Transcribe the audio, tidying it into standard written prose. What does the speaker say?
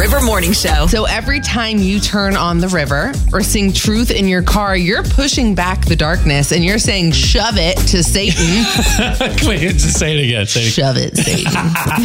River Morning Show. So every time you turn on the river or sing truth in your car, you're pushing back the darkness and you're saying, shove it to Satan. Wait, just say it again. Shove it, Satan.